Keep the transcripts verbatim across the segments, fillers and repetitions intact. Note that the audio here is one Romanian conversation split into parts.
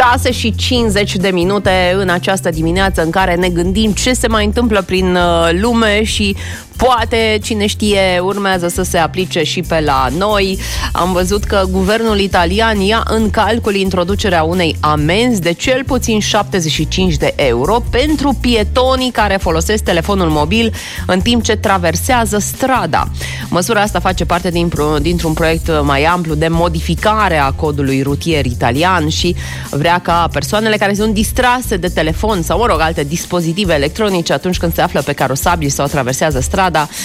șase și cincizeci de minute în această dimineață în care ne gândim ce se mai întâmplă prin lume și poate, cine știe, urmează să se aplice și pe la noi. Am văzut că guvernul italian ia în calcul introducerea unei amenzi de cel puțin șaptezeci și cinci de euro pentru pietonii care folosesc telefonul mobil în timp ce traversează strada. Măsura asta face parte din, dintr-un proiect mai amplu de modificare a codului rutier italian și vrea ca persoanele care sunt distrase de telefon sau, mă rog, alte dispozitive electronice atunci când se află pe carosabil sau traversează strada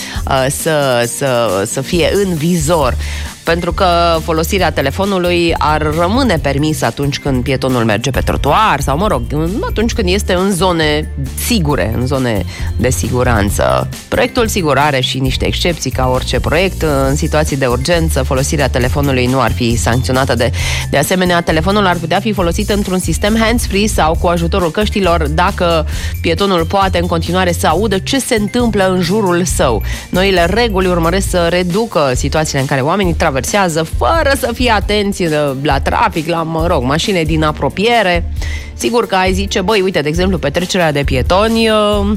Să, să, să fie în vizor. Pentru că folosirea telefonului ar rămâne permisă atunci când pietonul merge pe trotuar sau, mă rog, atunci când este în zone sigure, în zone de siguranță. Proiectul, sigur, are și niște excepții ca orice proiect. În situații de urgență, folosirea telefonului nu ar fi sancționată. De, de asemenea, telefonul ar putea fi folosit într-un sistem hands-free sau cu ajutorul căștilor dacă pietonul poate în continuare să audă ce se întâmplă în jurul său. Noile reguli urmăresc să reducă situațiile în care oamenii traversează fără să fie atenți la trafic, la, mă rog, mașini din apropiere. Sigur că ai zice, băi, uite, de exemplu, pe trecerea de pietoni,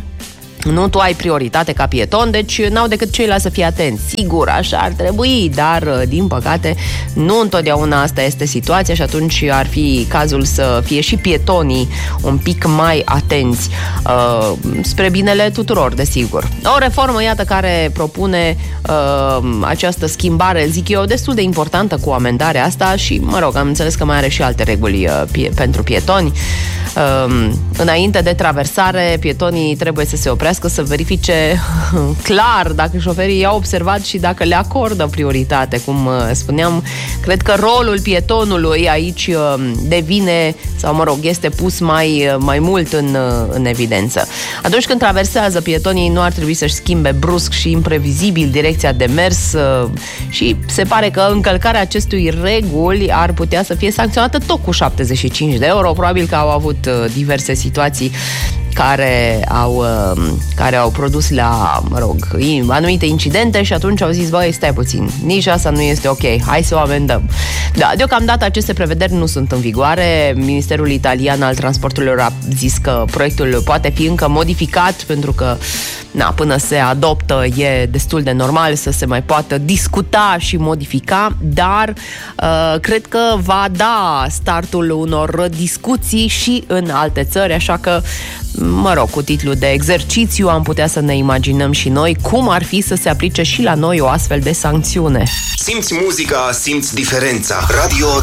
nu tu ai prioritate ca pieton, deci n-au decât ceilalți să fie atenți. Sigur, așa ar trebui, dar, din păcate, nu întotdeauna asta este situația și atunci ar fi cazul să fie și pietonii un pic mai atenți, uh, spre binele tuturor, desigur. O reformă, iată, care propune uh, această schimbare, zic eu, destul de importantă cu amendarea asta și, mă rog, am înțeles că mai are și alte reguli uh, pie- pentru pietoni. Uh, înainte de traversare, pietonii trebuie să se oprească, să verifice clar dacă șoferii i-au observat și dacă le acordă prioritate. Cum spuneam, cred că rolul pietonului aici devine, sau mă rog, este pus mai, mai mult în, în evidență. Atunci când traversează, pietonii nu ar trebui să-și schimbe brusc și imprevizibil direcția de mers și se pare că încălcarea acestui reguli ar putea să fie sancționată tot cu șaptezeci și cinci de euro. Probabil că au avut diverse situații care au, care au produs la, mă rog, anumite incidente și atunci au zis, băi, stai puțin, nici asta nu este ok, hai să o amendăm. Da, deocamdată aceste prevederi nu sunt în vigoare. Ministerul Italian al Transporturilor a zis că proiectul poate fi încă modificat pentru că, na, până se adoptă e destul de normal să se mai poată discuta și modifica, dar uh, cred că va da startul unor discuții și în alte țări, așa că, mă rog, cu titlul de exercițiu am putea să ne imaginăm și noi cum ar fi să se aplice și la noi o astfel de sancțiune. Simți muzica, simți diferența. Radio